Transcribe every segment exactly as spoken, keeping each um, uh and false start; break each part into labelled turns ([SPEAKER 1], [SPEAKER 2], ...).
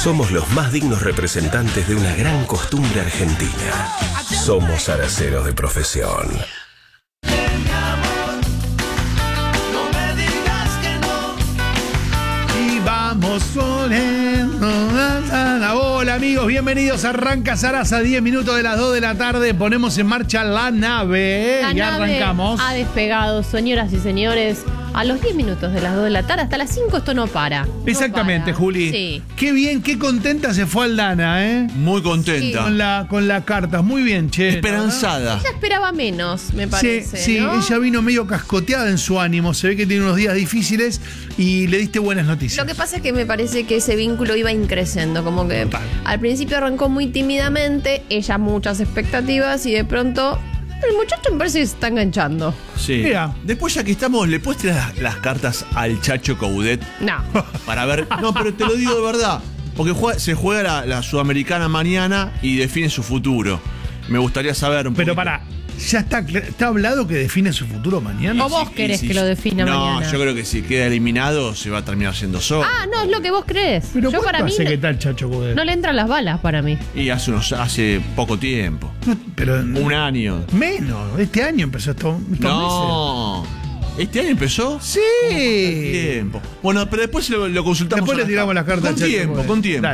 [SPEAKER 1] Somos los más dignos representantes de una gran costumbre argentina. Somos araceros de profesión.
[SPEAKER 2] Y vamos volviendo. Hola amigos, bienvenidos. Arranca Sarasa, diez minutos de las dos de la tarde. Ponemos en marcha la nave.
[SPEAKER 3] La
[SPEAKER 2] y
[SPEAKER 3] nave
[SPEAKER 2] arrancamos.
[SPEAKER 3] Ha despegado, señoras y señores. A los diez minutos de las dos de la tarde, hasta las cinco esto no para.
[SPEAKER 2] Exactamente,
[SPEAKER 3] no para.
[SPEAKER 2] Juli.
[SPEAKER 3] Sí.
[SPEAKER 2] Qué bien, qué contenta se fue Aldana, ¿eh?
[SPEAKER 4] Muy contenta.
[SPEAKER 2] Con la, con la carta. Muy bien, che.
[SPEAKER 4] Esperanzada.
[SPEAKER 3] Ella esperaba menos, me
[SPEAKER 2] Sí,
[SPEAKER 3] parece.
[SPEAKER 2] sí,
[SPEAKER 3] ¿no?
[SPEAKER 2] ella vino medio cascoteada en su ánimo. Se ve que tiene unos días difíciles y le diste buenas noticias.
[SPEAKER 3] Lo que pasa es que me parece que ese vínculo iba increciendo, como que
[SPEAKER 2] Total.
[SPEAKER 3] al principio arrancó muy tímidamente, ella muchas expectativas y de pronto el muchacho me parece que se está enganchando.
[SPEAKER 4] Sí.
[SPEAKER 2] Mira.
[SPEAKER 4] Después, ya que estamos, ¿le puedes tirar las, las cartas al Chacho Coudet?
[SPEAKER 3] No.
[SPEAKER 4] Para ver. No, pero te lo digo de verdad. Porque juega- se juega la, la Sudamericana mañana y define su futuro. Me gustaría saber un
[SPEAKER 2] Pero
[SPEAKER 4] poquito.
[SPEAKER 2] pará, ¿ya está, está hablado que define su futuro mañana?
[SPEAKER 3] O vos
[SPEAKER 4] Y
[SPEAKER 3] querés
[SPEAKER 4] si-
[SPEAKER 3] que lo defina
[SPEAKER 4] no,
[SPEAKER 3] mañana.
[SPEAKER 4] yo creo que si queda eliminado se va a terminar siendo solo.
[SPEAKER 3] Ah, no, es lo que vos crees.
[SPEAKER 2] Pero
[SPEAKER 3] Yo
[SPEAKER 2] ¿cuánto
[SPEAKER 3] para mí
[SPEAKER 2] hace
[SPEAKER 3] no,
[SPEAKER 2] que tal Chacho Coudet?
[SPEAKER 3] no le entran las balas para mí.
[SPEAKER 4] Y hace unos hace poco tiempo.
[SPEAKER 2] No, pero
[SPEAKER 4] Un año.
[SPEAKER 2] menos, este año empezó esto, estos
[SPEAKER 4] No. ¿Este año empezó?
[SPEAKER 2] meses. Sí.
[SPEAKER 4] Tiempo. Bueno, pero después lo, lo consultamos.
[SPEAKER 2] Después le
[SPEAKER 4] a la-
[SPEAKER 2] tiramos las cartas al
[SPEAKER 4] Con
[SPEAKER 2] Chacho
[SPEAKER 4] tiempo,
[SPEAKER 2] Coudet.
[SPEAKER 4] con tiempo.
[SPEAKER 2] Dale.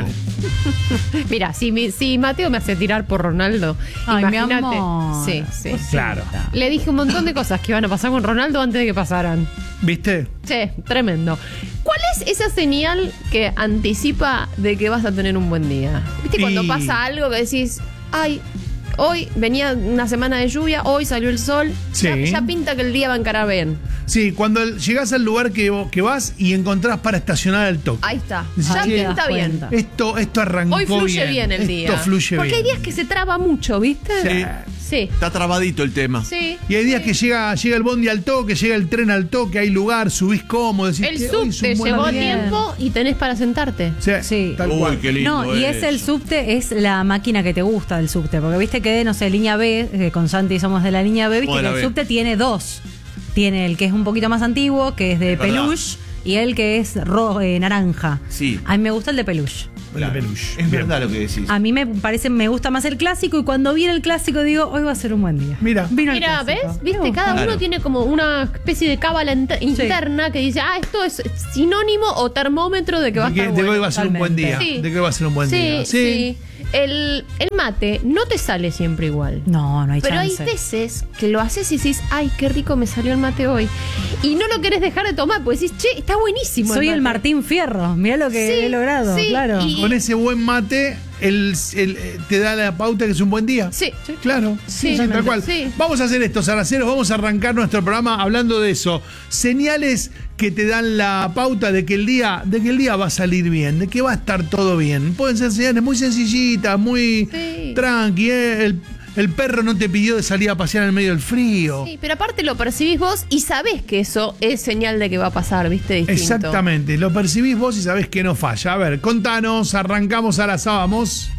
[SPEAKER 3] Mira, si, mi- si Mateo me hace tirar por Ronaldo,
[SPEAKER 5] Ay, mi
[SPEAKER 3] imagínate.
[SPEAKER 5] amor.
[SPEAKER 3] Sí, sí.
[SPEAKER 2] Claro.
[SPEAKER 3] Le dije un montón de cosas que iban a pasar con Ronaldo antes de que pasaran.
[SPEAKER 2] ¿Viste?
[SPEAKER 3] Sí, tremendo. ¿Cuál es esa señal que anticipa de que vas a tener un buen día? ¿Viste cuando
[SPEAKER 2] Y-
[SPEAKER 3] pasa algo que decís, ay, hoy venía una semana de lluvia, hoy salió el sol, ya,
[SPEAKER 2] Sí.
[SPEAKER 3] ya pinta que el día va a encarar bien?
[SPEAKER 2] Sí, cuando el- llegás al lugar que, que vas y encontrás para estacionar al toque.
[SPEAKER 3] Ahí está,
[SPEAKER 2] Sí,
[SPEAKER 3] ya
[SPEAKER 2] sí.
[SPEAKER 3] pinta
[SPEAKER 5] Te das
[SPEAKER 3] bien.
[SPEAKER 5] cuenta.
[SPEAKER 2] Esto, esto arrancó
[SPEAKER 3] Hoy fluye bien,
[SPEAKER 2] bien
[SPEAKER 3] el día.
[SPEAKER 2] Esto fluye
[SPEAKER 3] Porque hay
[SPEAKER 2] bien.
[SPEAKER 3] días que se traba mucho, ¿viste?
[SPEAKER 2] Sí.
[SPEAKER 3] Sí.
[SPEAKER 4] Está trabadito el tema.
[SPEAKER 3] Sí.
[SPEAKER 2] Y hay días que llega, llega el bondi al toque, llega el tren al toque, hay lugar, subís cómodo. Decís,
[SPEAKER 3] El
[SPEAKER 2] "Che, hoy es
[SPEAKER 3] subte
[SPEAKER 2] un buen
[SPEAKER 3] llevó
[SPEAKER 2] día".
[SPEAKER 3] tiempo y tenés para sentarte.
[SPEAKER 2] Sí,
[SPEAKER 5] Sí.
[SPEAKER 2] tal
[SPEAKER 4] Uy,
[SPEAKER 2] cual.
[SPEAKER 4] qué lindo.
[SPEAKER 5] No, y es el
[SPEAKER 4] eso.
[SPEAKER 5] subte, es la máquina que te gusta del subte. Porque viste que, no sé, línea B, eh, con Santi somos de la línea B, viste
[SPEAKER 4] Somos de
[SPEAKER 5] que
[SPEAKER 4] la
[SPEAKER 5] el
[SPEAKER 4] B.
[SPEAKER 5] subte tiene dos. Tiene el que es un poquito más antiguo, que es de
[SPEAKER 4] Es verdad.
[SPEAKER 5] peluche, y el que es ro- eh, naranja.
[SPEAKER 4] Sí.
[SPEAKER 5] A mí me gusta el de peluche.
[SPEAKER 2] El de peluche.
[SPEAKER 4] Es
[SPEAKER 2] Bien.
[SPEAKER 4] verdad lo que decís.
[SPEAKER 5] A mí me parece, me gusta más el clásico, y cuando viene el clásico digo, hoy va a ser un buen día.
[SPEAKER 2] Mira.
[SPEAKER 5] Vino el
[SPEAKER 3] Mira,
[SPEAKER 5] clásico.
[SPEAKER 3] ¿ves?
[SPEAKER 5] Me
[SPEAKER 3] ¿Viste?
[SPEAKER 5] gusta.
[SPEAKER 3] Cada uno
[SPEAKER 4] Claro.
[SPEAKER 3] tiene como una especie de cábala int- interna que dice, ah, esto es sinónimo o termómetro de que va a
[SPEAKER 2] De que,
[SPEAKER 3] estar
[SPEAKER 2] de que
[SPEAKER 3] bueno.
[SPEAKER 2] hoy va a ser un buen día.
[SPEAKER 3] Sí.
[SPEAKER 2] De que hoy va a ser un buen
[SPEAKER 3] Sí,
[SPEAKER 2] día.
[SPEAKER 3] sí. El, el mate no te sale siempre igual.
[SPEAKER 5] No, no hay
[SPEAKER 3] Pero
[SPEAKER 5] chance.
[SPEAKER 3] hay veces que lo haces y decís, ay, qué rico me salió el mate hoy. Y no lo querés dejar de tomar, porque decís, che, está buenísimo.
[SPEAKER 5] Soy el
[SPEAKER 3] mate".
[SPEAKER 5] Martín Fierro, mirá lo que
[SPEAKER 3] Sí,
[SPEAKER 5] he logrado,
[SPEAKER 3] sí,
[SPEAKER 5] claro.
[SPEAKER 3] y-
[SPEAKER 2] Con ese buen mate, el, el- eh, te da la pauta que es un buen día.
[SPEAKER 3] Sí.
[SPEAKER 2] Claro,
[SPEAKER 3] Sí,
[SPEAKER 2] sí, tal cual.
[SPEAKER 3] sí.
[SPEAKER 2] Vamos a hacer esto, Saraceros, vamos a arrancar nuestro programa hablando de eso. Señales que te dan la pauta de que el día, de que el día va a salir bien, de que va a estar todo bien. Pueden ser señales muy sencillitas, muy
[SPEAKER 3] Sí.
[SPEAKER 2] tranqui, ¿eh? el, el perro no te pidió de salir a pasear en el medio del frío.
[SPEAKER 3] Sí, pero aparte lo percibís vos y sabés que eso es señal de que va a pasar, ¿viste? Distinto.
[SPEAKER 2] Exactamente, lo percibís vos y sabés que no falla. A ver, contanos, arrancamos, ahora vamos.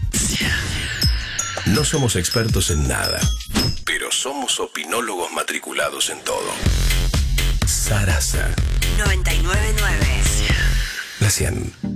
[SPEAKER 1] No somos expertos en nada, pero somos opinólogos matriculados en todo. Sarasa,
[SPEAKER 6] noventa y nueve punto nueve.
[SPEAKER 1] la cien.